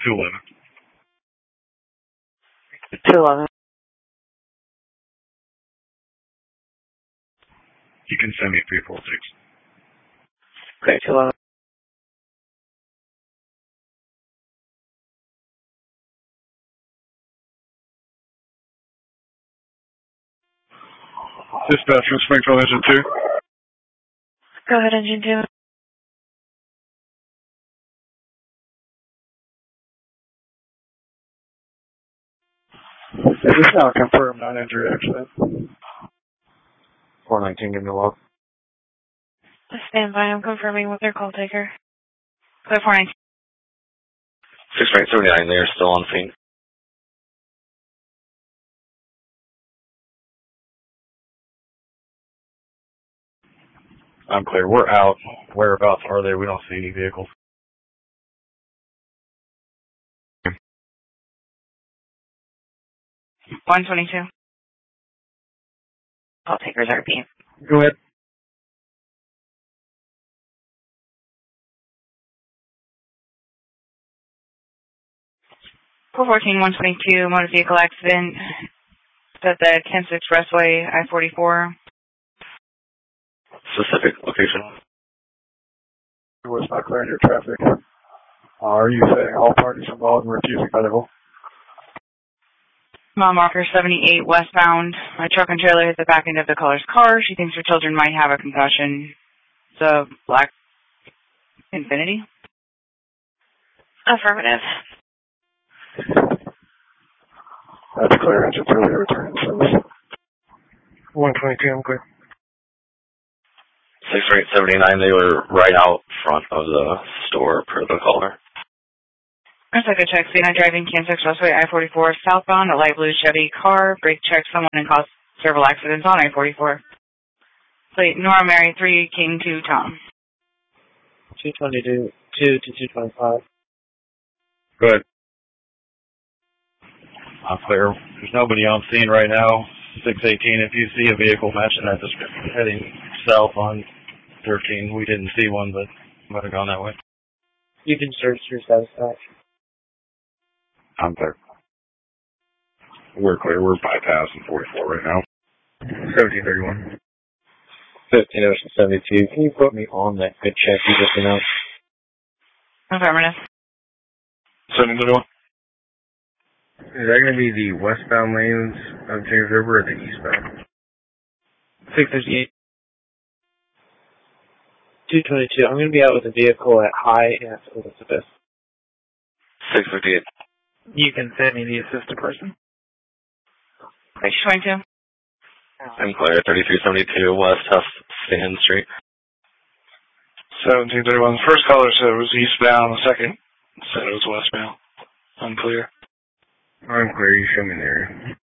211. 211. You can send me 346. Okay, 211. Dispatch from Springfield Engine 2. Go ahead, Engine 2. Is this now confirmed non-injury accident? 419, give me a log. Stand by, I'm confirming with their call taker. Clear 419. 679, they are still on scene. I'm clear. We're out. Whereabouts are they? We don't see any vehicles. 122. Call takers RP. Go ahead. Four 122, motor vehicle accident at the Kansas Expressway, I-44. Specific location. Was not clearing your traffic. Are you saying all parties involved were refusing medical? Mile marker 78 westbound. A truck and trailer hit the back end of the caller's car. She thinks her children might have a concussion. It's a black Infiniti. Affirmative. That's clear. Engine 2, we return service. 122, I'm clear. 6879, they were right out front of the store per the caller. Looks like a check scene. I driving Kansas Expressway I-44 southbound. A light blue Chevy car brake checked someone and caused several accidents on I-44. Plate Nora Mary 3 King 2 Tom. 222 to 225. Good. I'm clear. There's nobody on scene right now. 618, if you see a vehicle matching that description heading south on 13, we didn't see one, but might have gone that way. You can search your satisfaction. I'm clear. We're clear. We're bypassing 44 right now. 1731. 15 Ocean 72. Can you put me on that good check you just announced? Affirmative. 1731. Is that going to be the westbound lanes of James River or the eastbound? 638. 222. I'm going to be out with a vehicle at High and Elizabeth. 658. You can send me the assistant person. 22. I'm clear. 3372 West Huff Stand Street. 1731. The first caller said it was eastbound. The second said it was westbound. Unclear. I'm clear. You show me there.